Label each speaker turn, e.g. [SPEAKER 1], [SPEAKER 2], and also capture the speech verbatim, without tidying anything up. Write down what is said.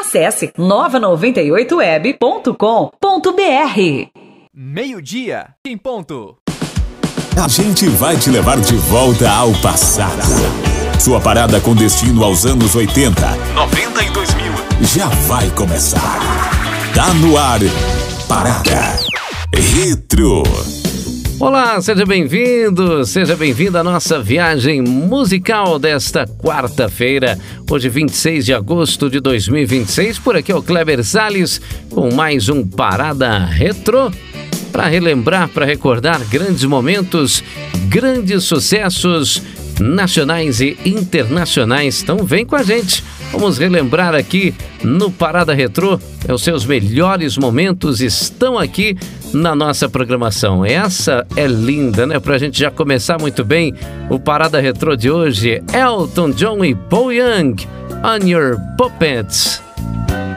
[SPEAKER 1] Acesse nova noventa e oito web ponto com ponto br.
[SPEAKER 2] Meio-dia em ponto.
[SPEAKER 3] A gente vai te levar de volta ao passado. Sua parada com destino aos anos oitenta, noventa e dois mil já vai começar. Tá no ar, Parada Retro.
[SPEAKER 4] Olá, seja bem-vindo, seja bem-vindo à nossa viagem musical desta quarta-feira, hoje vinte e seis de agosto de dois mil e vinte e seis. Por aqui é o Kleber Salles com mais um Parada Retro, para relembrar, para recordar grandes momentos, grandes sucessos nacionais e internacionais. Então vem com a gente, vamos relembrar aqui no Parada Retrô. Os seus melhores momentos estão aqui na nossa programação. Essa é linda, né? Pra gente já começar muito bem o Parada Retrô de hoje. Elton John e Paul Young, On Your Puppets.